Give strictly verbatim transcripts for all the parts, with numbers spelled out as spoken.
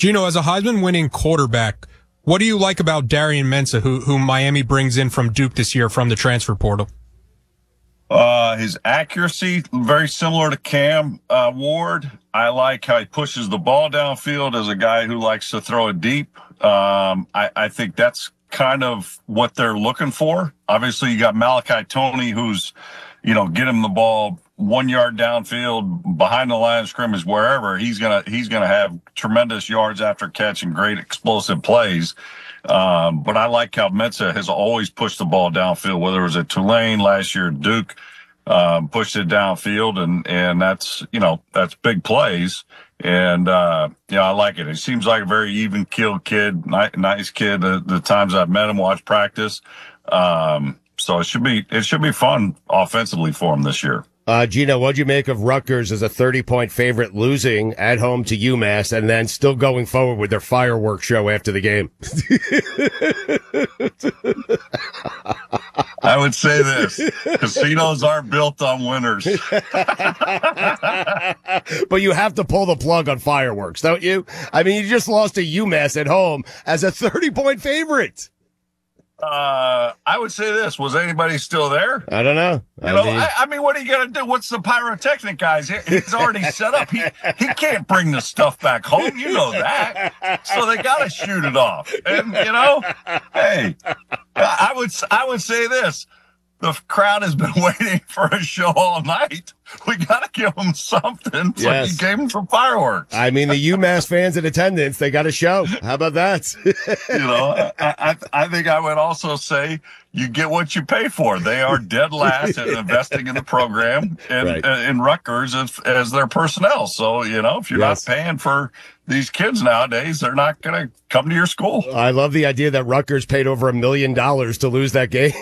Gino, as a Heisman-winning quarterback, what do you like about Darian Mensah, who, who Miami brings in from Duke this year from the transfer portal? Uh, his accuracy, very similar to Cam uh, Ward. I like how he pushes the ball downfield as a guy who likes to throw it deep. Um, I, I think that's kind of what they're looking for. Obviously, you got Malachi Tony, who's, you know, get him the ball one yard downfield behind the line of scrimmage, wherever he's gonna he's gonna have tremendous yards after catch and great explosive plays. Um, but I like how Mensah has always pushed the ball downfield, whether it was at Tulane last year, Duke, um, pushed it downfield, and, and that's, you know, that's big plays. And, uh, you know, I like it. He seems like a very even keeled kid, nice, nice kid. The, the times I've met him, watched practice. Um, so it should be, it should be fun offensively for him this year. Uh, Gino, what'd you make of Rutgers as a thirty-point favorite losing at home to UMass and then still going forward with their fireworks show after the game? I would say this. Casinos aren't built on winners. But you have to pull the plug on fireworks, don't you? I mean, you just lost to UMass at home as a thirty-point favorite. Uh, I would say this. Was anybody still there? I don't know. You I know, mean, I, I mean, what are you going to do? What's the pyrotechnic guys? He, he's already set up. He he can't bring the stuff back home. You know that. So they got to shoot it off. And, you know, hey, I would, I would say this. The crowd has been waiting for a show all night. We got to give them something. So yes. You gave them some fireworks. I mean, the UMass fans in attendance, they got a show. How about that? You know, I, I, I think I would also say you get what you pay for. They are dead last in investing in the program and right. uh, in Rutgers as, as their personnel. So, you know, if you're yes. not paying for these kids nowadays, they're not going to come to your school. I love the idea that Rutgers paid over a million dollars to lose that game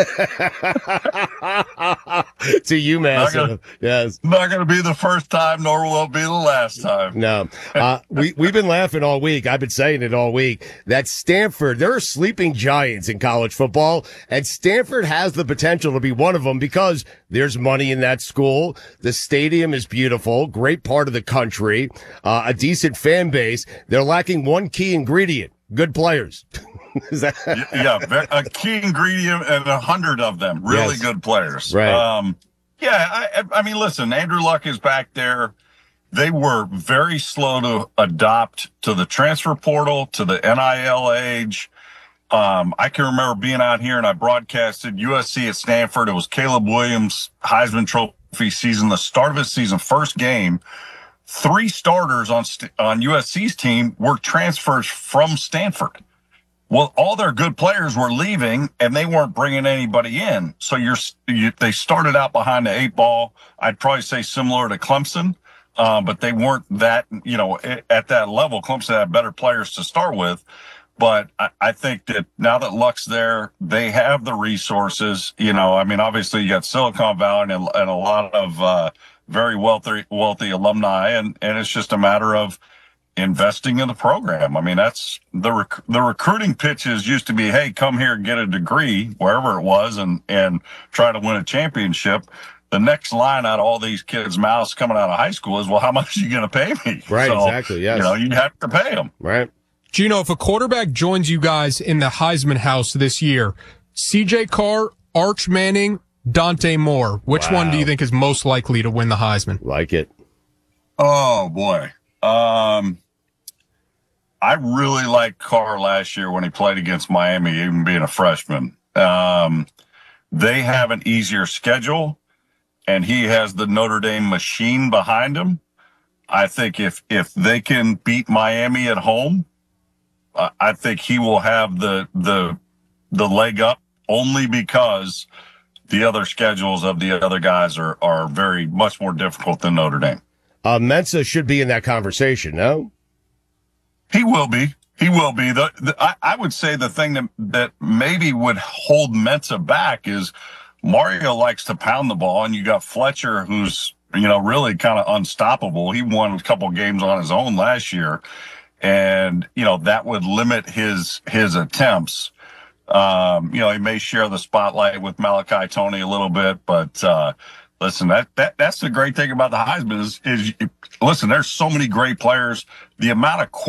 to UMass. Not gonna, yes, not going to be the first time, nor will it be the last time. No, uh, we we've been laughing all week. I've been saying it all week that Stanford, there are sleeping giants in college football, and Stanford has the potential to be one of them because there's money in that school. The stadium is beautiful, great part of the country, uh, a decent fan base. They're lacking one key ingredient: good players. Is that- yeah, a key ingredient and a hundred of them, really yes. good players. Right. Um, yeah, I, I mean, listen, Andrew Luck is back there. They were very slow to adopt to the transfer portal, to the N I L age. Um, I can remember being out here and I broadcasted U S C at Stanford. It was Caleb Williams' Heisman Trophy season, the start of his season, first game. Three starters on on U S C's team were transfers from Stanford. Well, all their good players were leaving, and they weren't bringing anybody in. So you're you, they started out behind the eight ball. I'd probably say similar to Clemson, uh, but they weren't that, you know, at that level. Clemson had better players to start with. But I, I think that now that Luck's there, they have the resources. You know, I mean, obviously you got Silicon Valley and, and a lot of uh, very wealthy wealthy alumni, and, and it's just a matter of investing in the program. I mean, that's the rec- the recruiting pitches used to be, hey, come here and get a degree wherever it was and, and try to win a championship. The next line out of all these kids' mouths coming out of high school is, well, how much are you going to pay me? Right, so, exactly, yes. You know, you'd have to pay them. Right. Gino, if a quarterback joins you guys in the Heisman house this year, C J Carr, Arch Manning, Dante Moore, which wow. one do you think is most likely to win the Heisman? Like it. Oh, boy. Um, I really liked Carr last year when he played against Miami, even being a freshman. Um, they have an easier schedule, and he has the Notre Dame machine behind him. I think if if they can beat Miami at home, uh, I think he will have the the the leg up only because the other schedules of the other guys are are very much more difficult than Notre Dame. Uh, Mensah should be in that conversation, no? He will be. He will be. The, the I, I would say the thing that, that maybe would hold Mensah back is Mario likes to pound the ball, and you got Fletcher, who's, you know, really kind of unstoppable. He won a couple games on his own last year, and, you know, that would limit his his attempts. Um, you know, he may share the spotlight with Malachi Tony a little bit, but uh listen, that, that that's the great thing about the Heisman is, is listen, there's so many great players. The amount of